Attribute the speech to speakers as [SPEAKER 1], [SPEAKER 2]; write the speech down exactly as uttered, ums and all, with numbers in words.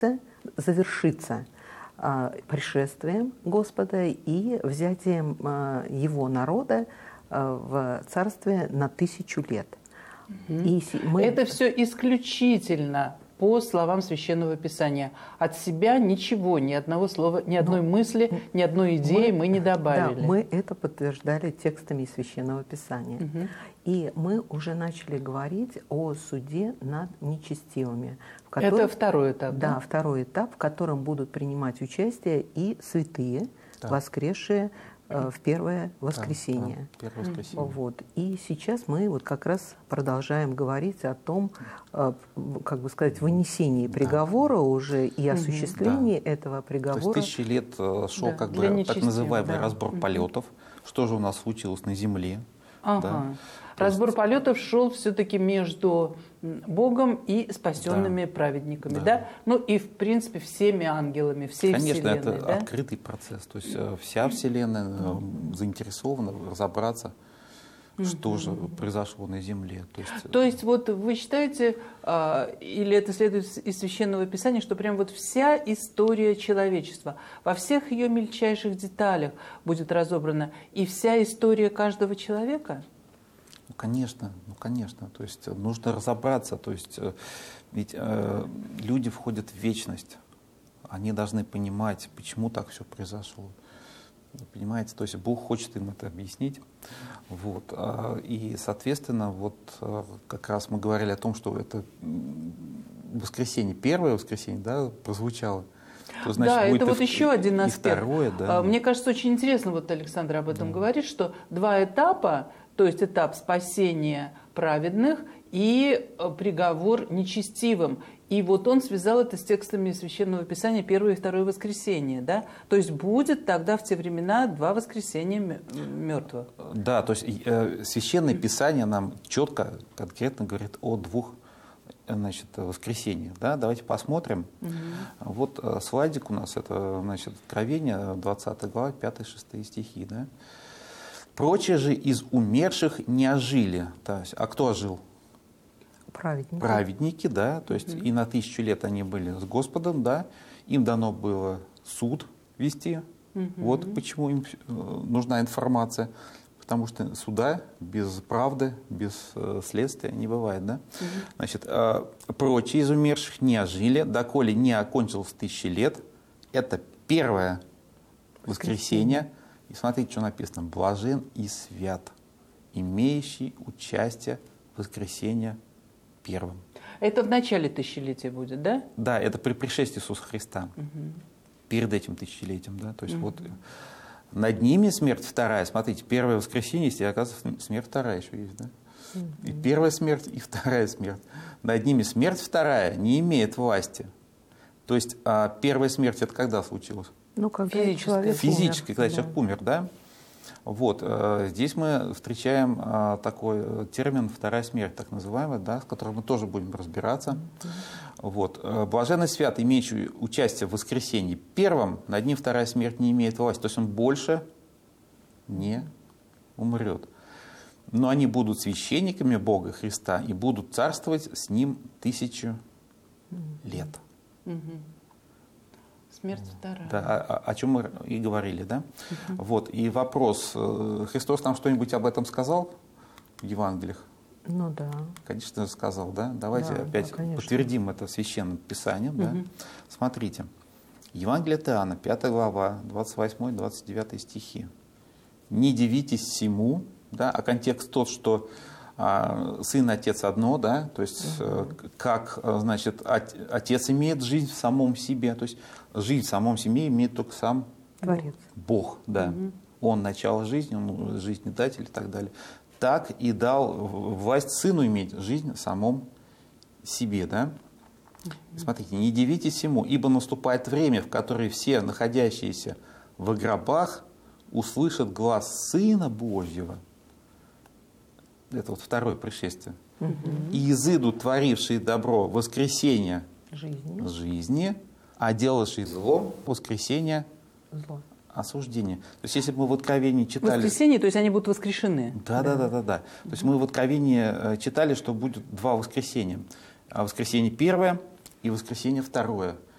[SPEAKER 1] завершится а, пришествием Господа и взятием а, Его народа а, в царствие на тысячу лет.
[SPEAKER 2] Угу.
[SPEAKER 1] И мы...
[SPEAKER 2] Это все исключительно по словам Священного Писания. От себя ничего, ни одного слова, ни одной ну, мысли, ни одной идеи мы, мы не добавили.
[SPEAKER 1] Да, мы это подтверждали текстами из Священного Писания. Угу. И мы уже начали говорить о суде над нечестивыми. В котором,
[SPEAKER 2] это второй этап, да?
[SPEAKER 1] Да, второй этап, в котором будут принимать участие и святые, да. воскресшие в первое воскресенье.
[SPEAKER 3] Да, да, первое воскресенье.
[SPEAKER 1] Вот. И сейчас мы вот как раз продолжаем говорить о том, как бы сказать, вынесении приговора да. уже и осуществлении да. этого приговора.
[SPEAKER 3] То есть тысячи лет шел да, как бы так называемый да. разбор полетов. Что же у нас случилось на земле?
[SPEAKER 2] Ага. Да. Разбор есть... полетов шел все-таки между Богом и спасенными да. праведниками, да. да? Ну и в принципе всеми ангелами, всей
[SPEAKER 3] Конечно,
[SPEAKER 2] Вселенной.
[SPEAKER 3] Конечно, это
[SPEAKER 2] да?
[SPEAKER 3] открытый процесс. То есть вся Вселенная mm-hmm. заинтересована разобраться, mm-hmm. что же произошло на Земле.
[SPEAKER 2] То есть, То есть вот вы считаете, или это следует из Священного Писания, что прям вот вся история человечества во всех ее мельчайших деталях будет разобрана, и вся история каждого человека?
[SPEAKER 3] Ну, конечно, ну, конечно. То есть нужно разобраться. То есть ведь э, люди входят в вечность. Они должны понимать, почему так все произошло. Понимаете, то есть Бог хочет им это объяснить. Вот. И, соответственно, вот как раз мы говорили о том, что это воскресенье, первое воскресенье, да, прозвучало.
[SPEAKER 2] То, значит, да, это вот и, еще один аспект.
[SPEAKER 3] Второе, да.
[SPEAKER 2] Мне кажется, очень интересно, вот Александр об этом да. говорит, что два этапа, то есть этап спасения праведных и приговор нечестивым. И вот он связал это с текстами Священного Писания первое и второе воскресенье, да? То есть будет тогда в те времена два воскресения мертвых.
[SPEAKER 3] Да, то есть э, Священное Писание нам четко, конкретно говорит о двух, значит, воскресеньях, да? Давайте посмотрим. Угу. Вот э, слайдик у нас, это, значит, Откровение, двадцатая глава, пятый-шестой стихи, да? «Прочие же из умерших не ожили». То есть, а кто ожил?
[SPEAKER 1] Праведники.
[SPEAKER 3] Праведники, да, то есть mm-hmm. и на тысячу лет они были с Господом, да, им дано было суд вести, mm-hmm. вот почему им нужна информация, потому что суда без правды, без э, следствия не бывает, да. Mm-hmm. Значит, э, прочие из умерших не ожили, доколе не окончилось тысячи лет, это первое воскресенье, и смотрите, что написано, блажен и свят, имеющий участие в воскресенье первым.
[SPEAKER 2] Это в начале тысячелетия будет, да?
[SPEAKER 3] Да, это при пришествии Иисуса Христа.
[SPEAKER 2] Угу.
[SPEAKER 3] Перед этим тысячелетием, да. То есть
[SPEAKER 2] угу.
[SPEAKER 3] вот над ними смерть вторая. Смотрите, первое воскресенье есть, и оказывается смерть вторая еще есть, да. Угу. И первая смерть, и вторая смерть. Над ними смерть вторая не имеет власти. То есть а первая смерть это когда случилась?
[SPEAKER 1] Ну, когда человек
[SPEAKER 3] Физически,
[SPEAKER 1] умер.
[SPEAKER 3] когда
[SPEAKER 1] да.
[SPEAKER 3] человек умер, да. Вот, здесь мы встречаем такой термин «вторая смерть», так называемая, да, с которым мы тоже будем разбираться. Mm-hmm. Вот. Блаженный свят, имеющий участие в воскресенье первым, над ним вторая смерть не имеет власти, то есть он больше не умрет. Но они будут священниками Бога Христа и будут царствовать с Ним тысячу лет.
[SPEAKER 2] Mm-hmm. Смерть вторая.
[SPEAKER 3] Да, о, о чем мы и говорили, да? Uh-huh. Вот, и вопрос, Христос нам что-нибудь об этом сказал в Евангелиях?
[SPEAKER 1] Ну да.
[SPEAKER 3] Конечно, сказал, да? Давайте
[SPEAKER 1] да,
[SPEAKER 3] опять
[SPEAKER 1] да,
[SPEAKER 3] подтвердим это Священным Писанием, uh-huh. да? Смотрите, Евангелие от Иоанна, пятая глава, двадцать восьмой двадцать девятый стихи. «Не дивитесь всему», да, а контекст тот, что сын и отец одно, да, то есть угу. как, значит, отец имеет жизнь в самом себе, то есть жизнь в самом себе имеет только сам
[SPEAKER 1] Творец.
[SPEAKER 3] Бог, да. Угу. Он начало жизни, он жизнедатель и так далее. Так и дал власть сыну иметь жизнь в самом себе, да. Угу. Смотрите, не дивитесь всему, ибо наступает время, в которое все находящиеся в гробах услышат глас Сына Божьего. Это вот второе пришествие. Угу. «И изыдут творившие добро воскресенье
[SPEAKER 1] жизни,
[SPEAKER 3] жизни а делавшие зло воскресенье
[SPEAKER 1] зло.
[SPEAKER 3] Осуждение». То есть если бы мы в Откровении читали...
[SPEAKER 2] Воскресенье, то есть они будут воскрешены.
[SPEAKER 3] Да, да, да, да, да. То есть мы в Откровении читали, что будет два воскресенья. Воскресенье первое и воскресенье второе.